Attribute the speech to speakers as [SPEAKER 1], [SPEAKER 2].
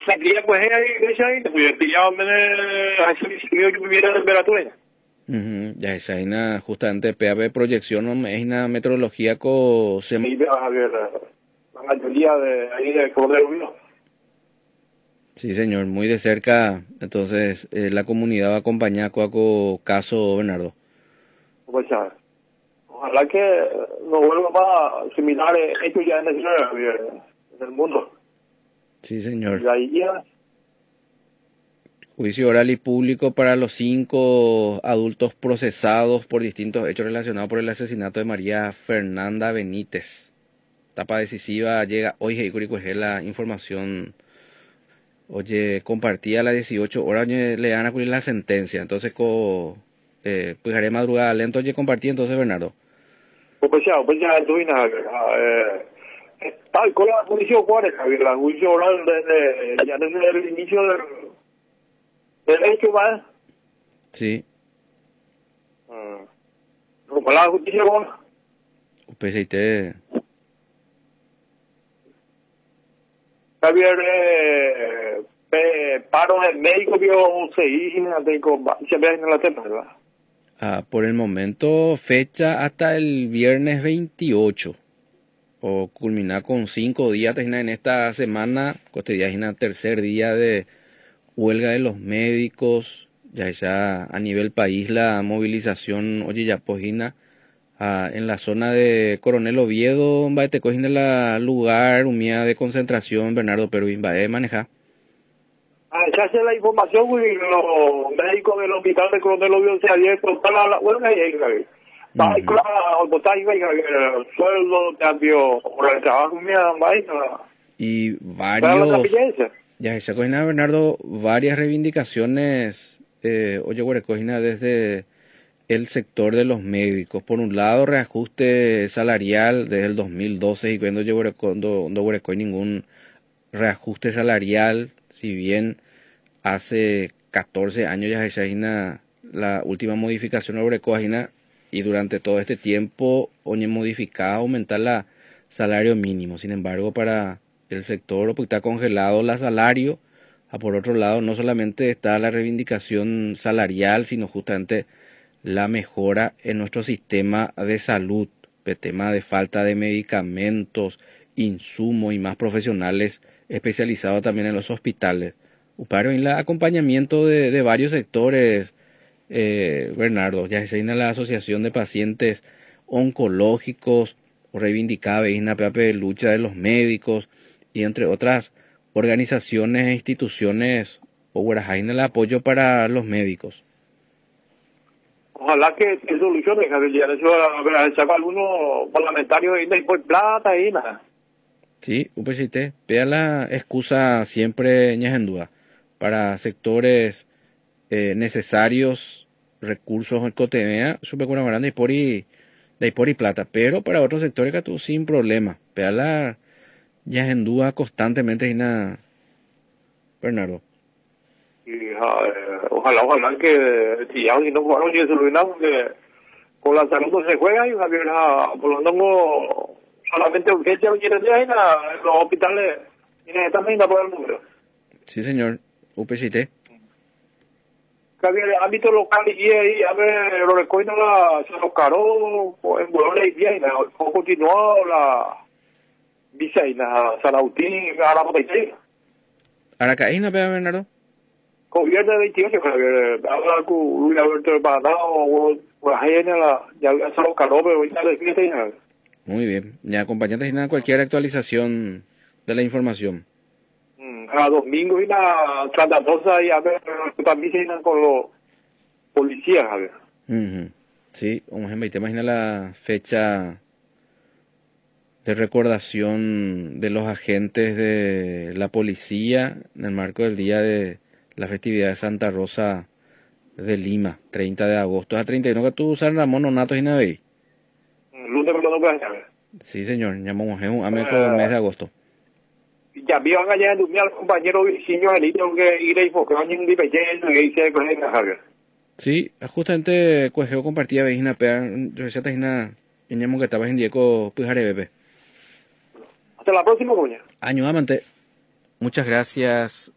[SPEAKER 1] Sería pues ahí, pues pillaba así que viviera temperatura.
[SPEAKER 2] Ya esa es una, justamente PAP proyección es una meteorología con
[SPEAKER 1] Y a ver, la mayoría de ahí de Cordero vino.
[SPEAKER 2] sí, señor, muy de cerca, entonces la comunidad va a acompañar con caso Bernardo.
[SPEAKER 1] Pues ya, ojalá que no vuelva más similares hechos ya en el mundo.
[SPEAKER 2] Sí, señor.
[SPEAKER 1] Y ahí ya,
[SPEAKER 2] Juicio oral y público para los 5 adultos procesados por distintos hechos relacionados por el asesinato de María Fernanda Benítez. Etapa decisiva llega hoy, es la información. Oye, compartía a las 18 horas, oye, le dan a cumplir la sentencia. Entonces, pues haré madrugada lento, oye, compartí entonces, Bernardo.
[SPEAKER 1] pues ya, tú y nada, tal con la juicio Juárez, Javier, la juicio oral ya desde el inicio del hecho, ¿vale?
[SPEAKER 2] Sí,
[SPEAKER 1] Como la justicia con
[SPEAKER 2] UPCT,
[SPEAKER 1] Javier, paro de médico, vio seguir, se ve en la tema, ¿verdad?
[SPEAKER 2] por el momento, fecha hasta el viernes 28. O culminar con 5 días en esta semana, cotidiana, tercer día de huelga de los médicos, ya a nivel país la movilización, oye, ya pojina, en la zona de Coronel Oviedo, va te cogen la lugar, humía de concentración, Bernardo Perú, va a manejar.
[SPEAKER 1] Se hace la información y los médicos del hospital de Coronel Oviedo se abierto para la huelga y ahí, Javier. Vai, claro, botar ahí, Javier, sueldo, cambio, por el trabajo, mira, vai,
[SPEAKER 2] Y varios, ya se cogen Bernardo, varias reivindicaciones, oye, Guarecogina, desde el sector de los médicos. Por un lado, reajuste salarial desde el 2012 y cuando llegó no hubo ningún reajuste salarial, si bien hace 14 años ya se la última modificación de Guarecogina y durante todo este tiempo oye modificada aumentar la salario mínimo. Sin embargo, para el sector porque está congelado la salario, por otro lado no solamente está la reivindicación salarial, sino justamente la mejora en nuestro sistema de salud, el tema de falta de medicamentos, insumos y más profesionales especializados también en los hospitales. Pero en el acompañamiento de varios sectores, Bernardo, ya se en la Asociación de Pacientes Oncológicos, reivindicada en de lucha de los médicos y entre otras organizaciones e instituciones, o el apoyo para los médicos.
[SPEAKER 1] Ojalá que soluciones, Javier, eso saca algunos parlamentarios y por plata y nada.
[SPEAKER 2] Sí, UPCT, vea la excusa siempre en duda para sectores necesarios, recursos en Cotemea, supe con una grande y por y plata, pero para otros sectores que tú sin problema, vea la ya en duda constantemente Bernardo.
[SPEAKER 1] Y, ojalá que si no jugaron y se olvidaron que con la salud no se juega y Javier, por lo menos solamente urgencia quiere decir en los hospitales tienen también por el número.
[SPEAKER 2] Sí, señor, UPCT.
[SPEAKER 1] Javier, ámbito local y ahí, a ver, lo recogen se los caró en Bologna y bien, o continuó la Viceina, Sanautín, a la Botella.
[SPEAKER 2] Aracaína, Bernardo.
[SPEAKER 1] Gobierno de 28, Javier, habla con Luis Alberto Banao, o la gente, ya se los caró, pero ahorita les fíjate.
[SPEAKER 2] Muy bien, ya acompañante sin cualquier actualización de la información.
[SPEAKER 1] A domingo y la Santa Rosa y a ver, también se iban con los policías, a ver.
[SPEAKER 2] Sí, como ejemplo, te imaginas la fecha de recordación de los agentes de la policía en el marco del día de la festividad de Santa Rosa de Lima, 30 de agosto. ¿Es a 31 que tú San Ramón Nonato y Naví?
[SPEAKER 1] Lunes por lo que ver.
[SPEAKER 2] Sí, señor, llamamos a un mes de agosto.
[SPEAKER 1] Ya vi van allá a al compañero vecino Anito que ir ahí porque van en Dipeyendo y ahí se cogen a Javier.
[SPEAKER 2] Sí, justamente Cuejeo compartía vecina pea, yo decía tajina, que estaba en Diego Pujare Bebe.
[SPEAKER 1] Hasta la próxima, coña.
[SPEAKER 2] Año amante. Muchas gracias.